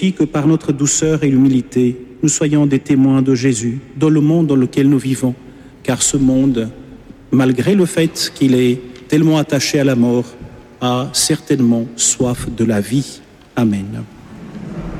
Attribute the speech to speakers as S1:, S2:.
S1: que par notre douceur et l'humilité, nous soyons des témoins de Jésus dans le monde dans lequel nous vivons, car ce monde, malgré le fait qu'il est tellement attaché à la mort, a certainement soif de la vie. Amen.